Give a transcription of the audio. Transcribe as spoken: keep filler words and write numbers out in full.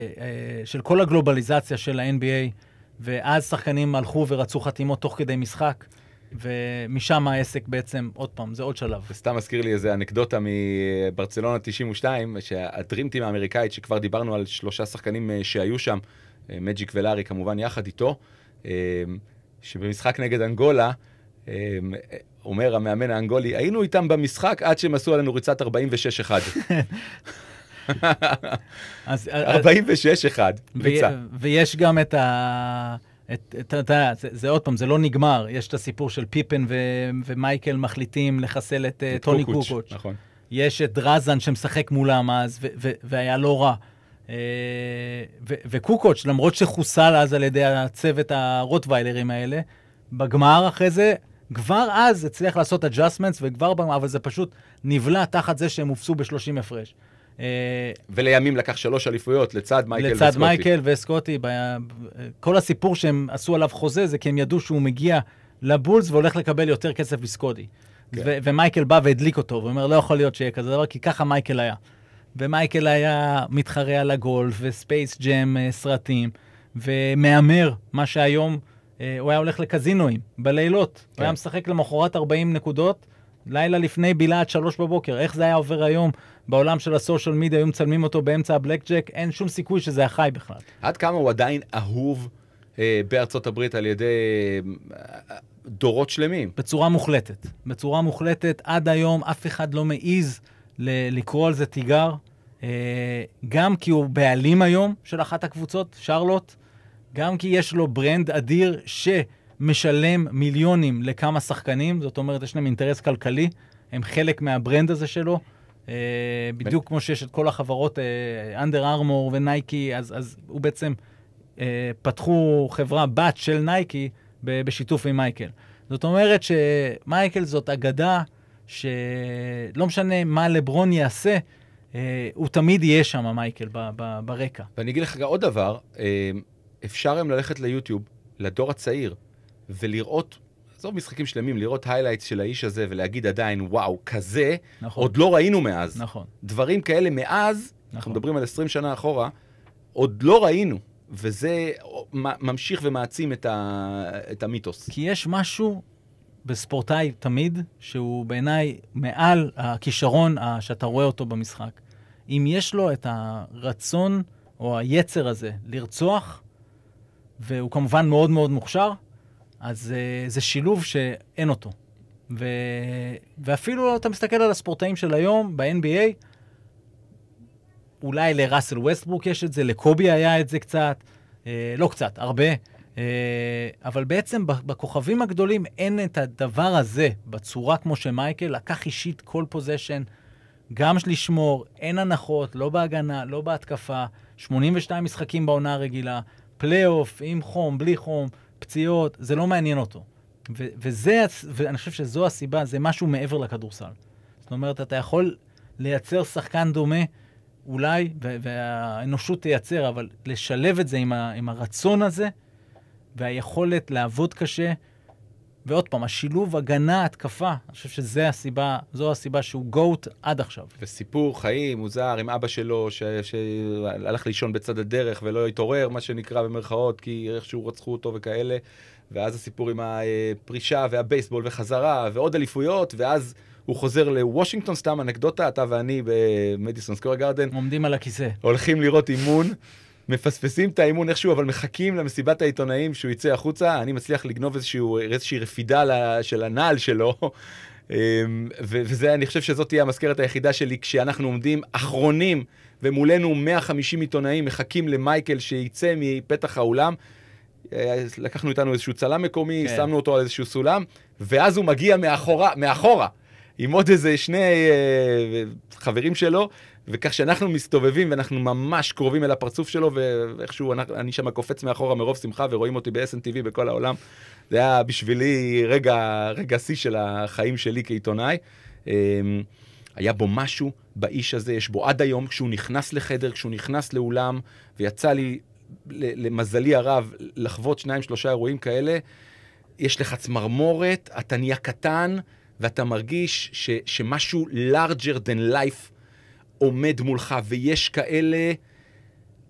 של כל הגלובליזציה של ה-אן בי איי, ואז שחקנים הלכו ורצו חתימות תוך כדי משחק, ומשם העסק בעצם, עוד פעם, זה עוד שלב. זה סתם מזכיר לי איזה אנקדוטה מברצלונה תשעים ושתיים, שהדרימטים האמריקאית, שכבר דיברנו על שלושה שחקנים שהיו שם, מג'יק ולארי כמובן יחד איתו, שבמשחק נגד אנגולה, אומר המאמן האנגולי, היינו איתם במשחק עד שהם עשו עלינו ריצת ארבעים ושש אחת. ארבעים ושש אחת, ריצה. ויש גם את ה... זה עוד פעם, זה לא נגמר. יש את הסיפור של פיפן ומייקל מחליטים לחסל את טוני קוקוץ'. נכון. יש את דרזן שמשחק מולם אז, והיה לא רע. וקוקוץ', למרות שחוסל אז על ידי הצוות הרוטוויילרים האלה, בגמר אחרי זה, כבר אז הצליח לעשות adjustments, וכבר בגמר, אבל זה פשוט נבלע תחת זה שהם הופסו ב-שלושים הפרש. ולימים לקח שלוש אליפויות לצד מייקל וסקוטי. לצד מייקל וסקוטי. כל הסיפור שהם עשו עליו חוזה, זה כי הם ידעו שהוא מגיע לבולס והולך לקבל יותר כסף מסקוטי. ומייקל בא והדליק אותו, ואומר, לא יכול להיות שיהיה כזה דבר, כי ככה מייקל היה. ומייקל היה מתחרה על הגולף, וספייס ג'ם סרטים, ומאמר מה שהיום הוא היה הולך לקזינואים, בלילות. הוא היה משחק למחרת ארבעים נקודות, לילה לפני בילה עד שלוש בבוקר. איך זה היה עובר היום בעולם של הסושיאל מידיה, היו מצלמים אותו באמצע הבלק ג'ק, אין שום סיכוי שזה היה חי בכלל. עד כמה הוא עדיין אהוב אה, בארצות הברית על ידי אה, דורות שלמים? בצורה מוחלטת. בצורה מוחלטת, עד היום אף אחד לא מעיז ל- לקרוא על זה תיגר, אה, גם כי הוא בעלים היום של אחת הקבוצות, שרלוט, גם כי יש לו ברנד אדיר שמשלם מיליונים לכמה שחקנים, זאת אומרת, יש להם אינטרס כלכלי, הם חלק מהברנד הזה שלו, Uh, בדיוק כמו שיש את כל החברות, אנדר ארמור ונייקי, אז, אז הוא בעצם uh, פתחו חברה בת של נייקי ב- בשיתוף עם מייקל. זאת אומרת שמייקל זאת אגדה שלא משנה מה לברון יעשה, uh, הוא תמיד יהיה שם, מייקל, ב- ב- ברקע. ואני אגיד לך עוד דבר, אפשר הם ללכת ליוטיוב, לדור הצעיר, ולראות, עזוב משחקים שלמים, לראות היילייטס של האיש הזה, ולהגיד עדיין, וואו, כזה, נכון. עוד לא ראינו מאז. נכון. דברים כאלה מאז, נכון. אנחנו מדברים על עשרים שנה אחורה, עוד לא ראינו, וזה ממשיך ומעצים את, ה, את המיתוס. כי יש משהו בספורטאי תמיד, שהוא בעיניי מעל הכישרון שאתה רואה אותו במשחק. אם יש לו את הרצון, או היצר הזה, לרצוח, והוא כמובן מאוד מאוד מוכשר, אז uh, זה שילוב שאין אותו. ו... ואפילו אתה מסתכל על הספורטאים של היום, ב-אן בי איי, אולי לראסל ווסטברוק יש את זה, לקובי היה את זה קצת, uh, לא קצת, הרבה, uh, אבל בעצם בכוכבים הגדולים אין את הדבר הזה, בצורה כמו שמייקל, לקח אישית כל פוזיישן, גם לשמור, אין הנחות, לא בהגנה, לא בהתקפה, שמונים ושתיים משחקים בעונה הרגילה, פלייאוף, עם חום, בלי חום, פציעות, זה לא מעניין אותו. ו- וזה, ואני חושב שזו הסיבה, זה משהו מעבר לכדורסל. זאת אומרת, אתה יכול לייצר שחקן דומה, אולי, ו- והאנושות תייצר, אבל לשלב את זה עם, ה- עם הרצון הזה, והיכולת לעבוד קשה, ועוד פעם, השילוב הגנה, התקפה, אני חושב שזו הסיבה, זו הסיבה שהוא גוט עד עכשיו. וסיפור חיים מוזר עם אבא שלו, שהלך לישון בצד הדרך ולא התעורר, מה שנקרא במרכאות, כי איכשהו רצחו אותו וכאלה, ואז הסיפור עם הפרישה והבייסבול וחזרה, ועוד אליפויות, ואז הוא חוזר לוושינגטון, סתם אנקדוטה, אתה ואני במדיסון סקוור גארדן. עומדים על הכיסא. הולכים לראות אימון, מפספסים את האימון איכשהו, אבל מחכים למסיבת העיתונאים שהוא יצא החוצה. אני מצליח לגנוב איזשהו, איזושהי רפידה של הנעל שלו, וזה, אני חושב שזאת תהיה המזכרת היחידה שלי, כשאנחנו עומדים אחרונים, ומולנו מאה וחמישים עיתונאים מחכים למייקל שיצא מפתח האולם. לקחנו איתנו איזשהו צלם מקומי, כן. שמנו אותו על איזשהו סולם, ואז הוא מגיע מאחורה, מאחורה, עם עוד איזה שני uh, חברים שלו, וכך שאנחנו מסתובבים, ואנחנו ממש קרובים אל הפרצוף שלו, ואיכשהו אני, אני שם קופץ מאחורה מרוב שמחה, ורואים אותי ב-אס אן טי וי בכל העולם. זה היה בשבילי רגע, רגע שיא של החיים שלי כעיתונאי. Um, היה בו משהו באיש הזה, יש בו עד היום, כשהוא נכנס לחדר, כשהוא נכנס לאולם, ויצא לי, למזלי הרב, לחוות שניים, שלושה אירועים כאלה, יש לך צמרמורת, אתה נהיה קטן, ואתה מרגיש ש, שמשהו larger than life עומד מולך, ויש כאלה